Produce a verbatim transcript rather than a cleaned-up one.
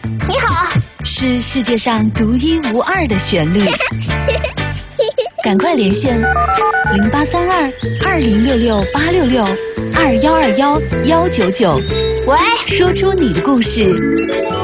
你好， 是世界上独一无二的旋律。赶快连线零八三二二零六六八六六二幺二幺幺九九， 喂， 说出你的故事。